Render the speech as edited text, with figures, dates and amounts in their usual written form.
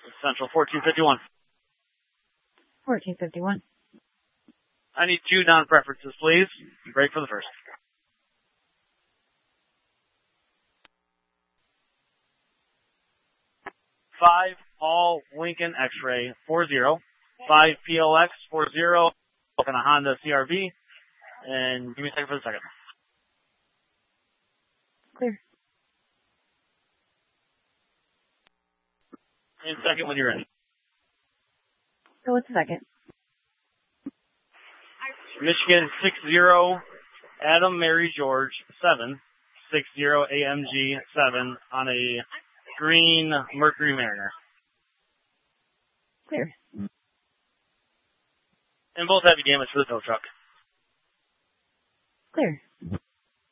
Central 1451. 1451. I need 2 non-preferences, please. Break for the first. 5 Paul Lincoln X-Ray 40. 5 PLX 40. On a Honda CRV. And give me a second for the second. Clear. And second when you're ready. Go with the second. Michigan 60 Adam Mary George 7. 60 AMG 7 on a green Mercury Mariner. Clear. And both heavy damage for the tow truck. Clear.